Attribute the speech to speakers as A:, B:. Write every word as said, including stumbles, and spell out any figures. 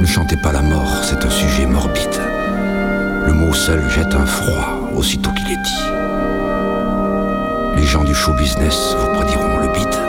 A: Ne chantez pas la mort, c'est un sujet morbide. Le mot seul jette un froid aussitôt qu'il est dit. Les gens du show business vous prédiront le bide.